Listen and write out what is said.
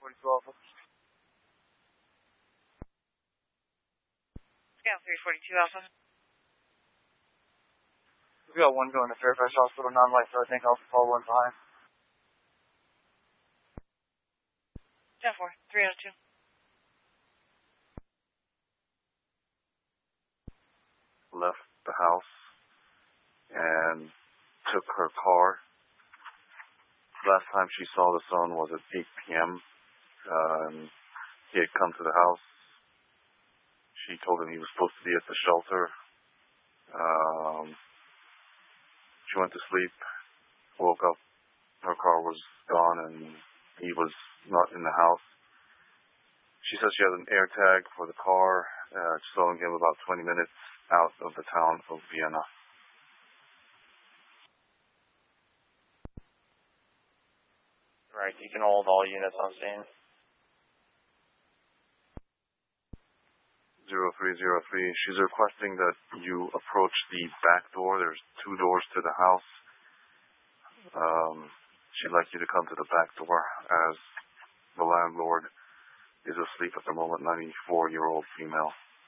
342 Alpha. Scout 342 Alpha. We got one going to Fairfax Hospital, non-life, so I think I'll fall one behind. 10-4, 302. Left the house and took her car. Last time she saw the son was at 8 p.m. He had come to the house. She told him he was supposed to be at the shelter. She went to sleep, woke up, her car was gone, and he was not in the house. She says she has an air tag for the car, showing him about 20 minutes out of the town of Vienna. Right, you can hold all units on scene. 0303, she's requesting that you approach the back door. There's 2 doors to the house. She'd like you to come to the back door as the landlord is asleep at the moment, 94-year-old female.